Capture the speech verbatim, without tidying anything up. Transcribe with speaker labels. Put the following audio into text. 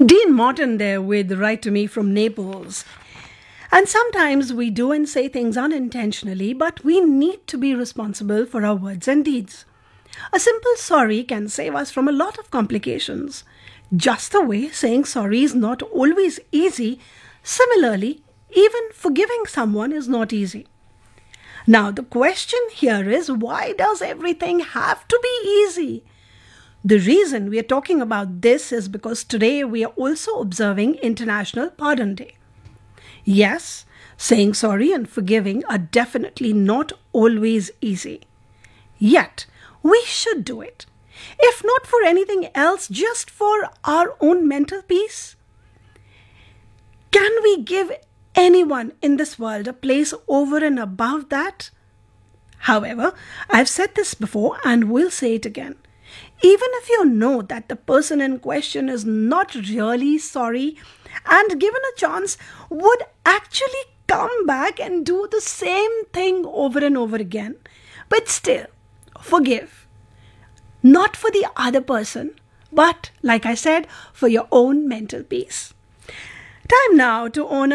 Speaker 1: Dean Martin there with Write to Me from Naples. And sometimes we do and say things unintentionally, but we need to be responsible for our words and deeds. A simple sorry can save us from a lot of complications. Just the way saying sorry is not always easy, similarly, even forgiving someone is not easy. Now, the question here is, why does everything have to be easy? The reason we are talking about this is because today we are also observing International Pardon Day. Yes, saying sorry and forgiving are definitely not always easy. Yet, we should do it. If not for anything else, just for our own mental peace. Can we give anyone in this world a place over and above that? However, I've said this before and will say it again. Even if you know that the person in question is not really sorry and given a chance would actually come back and do the same thing over and over again, but still forgive. Not for the other person, but like I said, for your own mental peace. Time now to honor